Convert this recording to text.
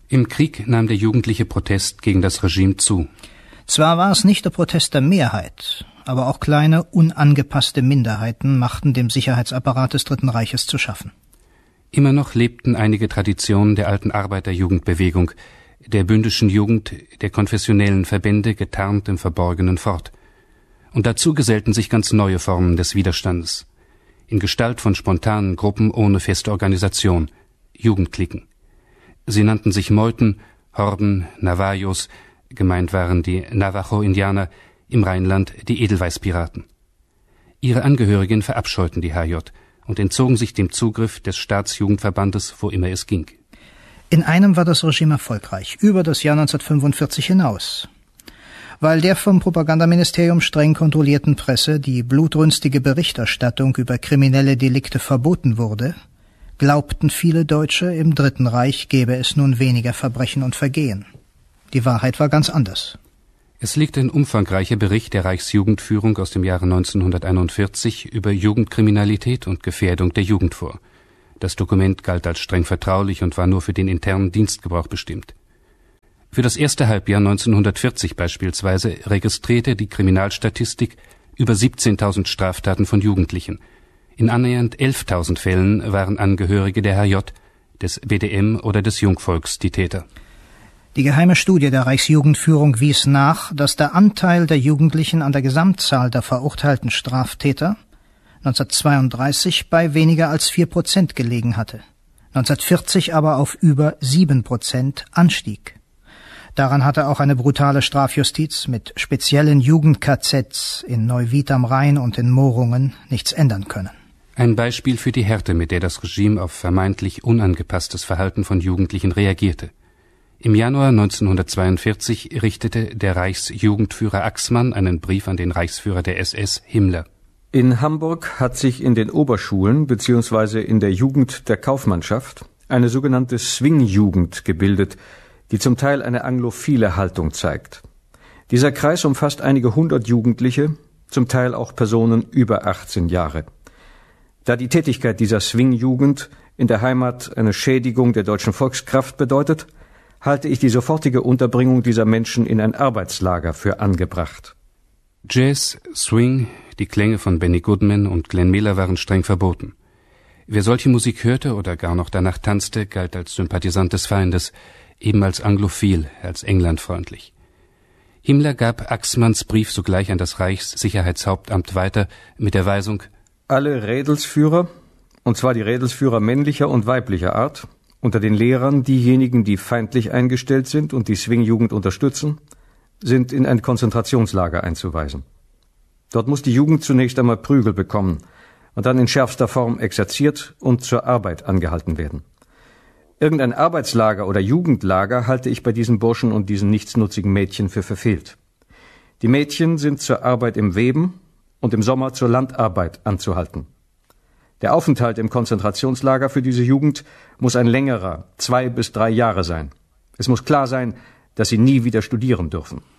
Im Krieg nahm der jugendliche Protest gegen das Regime zu. Zwar war es nicht der Protest der Mehrheit, aber auch kleine, unangepasste Minderheiten machten dem Sicherheitsapparat des Dritten Reiches zu schaffen. Immer noch lebten einige Traditionen der alten Arbeiterjugendbewegung, der bündischen Jugend, der konfessionellen Verbände getarnt im Verborgenen fort. Und dazu gesellten sich ganz neue Formen des Widerstandes. In Gestalt von spontanen Gruppen ohne feste Organisation, Jugendklicken. Sie nannten sich Meuten, Horden, Navajos, gemeint waren die Navajo-Indianer, im Rheinland die Edelweißpiraten. Ihre Angehörigen verabscheuten die HJ und entzogen sich dem Zugriff des Staatsjugendverbandes, wo immer es ging. In einem war das Regime erfolgreich, über das Jahr 1945 hinaus. Weil der vom Propagandaministerium streng kontrollierten Presse die blutrünstige Berichterstattung über kriminelle Delikte verboten wurde, glaubten viele Deutsche, im Dritten Reich gäbe es nun weniger Verbrechen und Vergehen. Die Wahrheit war ganz anders. Es liegt ein umfangreicher Bericht der Reichsjugendführung aus dem Jahre 1941 über Jugendkriminalität und Gefährdung der Jugend vor. Das Dokument galt als streng vertraulich und war nur für den internen Dienstgebrauch bestimmt. Für das erste Halbjahr 1940 beispielsweise registrierte die Kriminalstatistik über 17.000 Straftaten von Jugendlichen. In annähernd 11.000 Fällen waren Angehörige der HJ, des BDM oder des Jungvolks die Täter. Die geheime Studie der Reichsjugendführung wies nach, dass der Anteil der Jugendlichen an der Gesamtzahl der verurteilten Straftäter 1932 bei weniger als 4% gelegen hatte, 1940 aber auf über 7% anstieg. Daran hatte auch eine brutale Strafjustiz mit speziellen Jugend-KZs in Neuwied am Rhein und in Mohrungen nichts ändern können. Ein Beispiel für die Härte, mit der das Regime auf vermeintlich unangepasstes Verhalten von Jugendlichen reagierte. Im Januar 1942 richtete der Reichsjugendführer Axmann einen Brief an den Reichsführer der SS, Himmler. In Hamburg hat sich in den Oberschulen bzw. in der Jugend der Kaufmannschaft eine sogenannte Swing-Jugend gebildet, die zum Teil eine anglophile Haltung zeigt. Dieser Kreis umfasst einige hundert Jugendliche, zum Teil auch Personen über 18 Jahre. Da die Tätigkeit dieser Swing-Jugend in der Heimat eine Schädigung der deutschen Volkskraft bedeutet, halte ich die sofortige Unterbringung dieser Menschen in ein Arbeitslager für angebracht. Jazz, Swing, die Klänge von Benny Goodman und Glenn Miller waren streng verboten. Wer solche Musik hörte oder gar noch danach tanzte, galt als Sympathisant des Feindes, eben als anglophil, als englandfreundlich. Himmler gab Axmanns Brief sogleich an das Reichssicherheitshauptamt weiter mit der Weisung: Alle Rädelsführer, und zwar die Rädelsführer männlicher und weiblicher Art, unter den Lehrern diejenigen, die feindlich eingestellt sind und die Swing-Jugend unterstützen, sind in ein Konzentrationslager einzuweisen. Dort muss die Jugend zunächst einmal Prügel bekommen und dann in schärfster Form exerziert und zur Arbeit angehalten werden. Irgendein Arbeitslager oder Jugendlager halte ich bei diesen Burschen und diesen nichtsnutzigen Mädchen für verfehlt. Die Mädchen sind zur Arbeit im Weben und im Sommer zur Landarbeit anzuhalten. Der Aufenthalt im Konzentrationslager für diese Jugend muss ein längerer, 2 bis 3 Jahre sein. Es muss klar sein, dass sie nie wieder studieren dürfen.